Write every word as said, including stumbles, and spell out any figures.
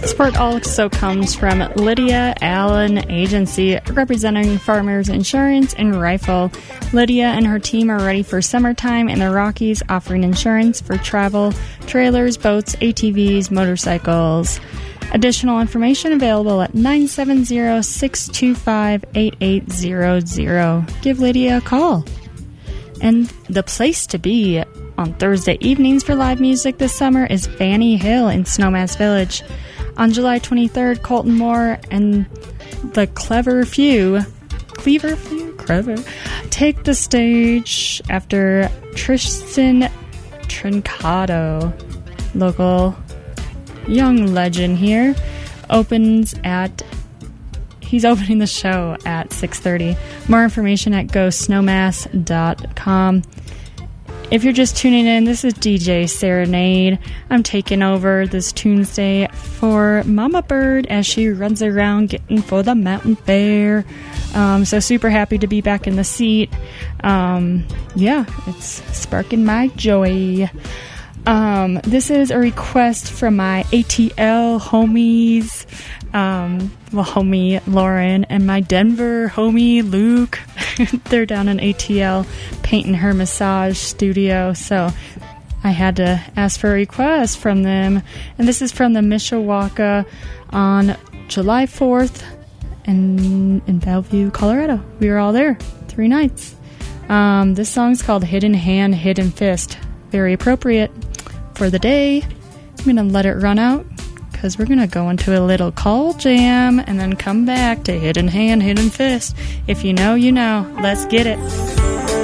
Support also comes from Lydia Allen Agency, representing Farmers Insurance in Rifle. Lydia and her team are ready for summertime in the Rockies, offering insurance for travel, trailers, boats, A T Vs, motorcycles. Additional information available at nine seven zero, six two five, eight eight zero zero. Give Lydia a call. And the place to be on Thursday evenings for live music this summer is Fanny Hill in Snowmass Village. On July twenty-third, Colton Moore and the Clever Few, Cleaver Few, Clever, take the stage after Tristan Trincato, local young legend here, opens at, he's opening the show at six thirty. More information at go snowmass dot com. If you're just tuning in, this is D J Serenade. I'm taking over this Tuesday for Mama Bird as she runs around getting for the mountain fair. Um, so super happy to be back in the seat. Um, yeah, it's sparking my joy. Um, this is a request from my A T L homies. Um, well, homie Lauren and my Denver homie Luke. They're down in A T L painting her massage studio, so I had to ask for a request from them. And this is from the Mishawaka on July fourth in, in Bellevue, Colorado. We were all there, three nights. Um, this song's called Hidden Hand, Hidden Fist. Very appropriate for the day. I'm going to let it run out, because we're going to go into a little call jam and then come back to Hidden Hand, Hidden Fist. If you know, you know. Let's get it.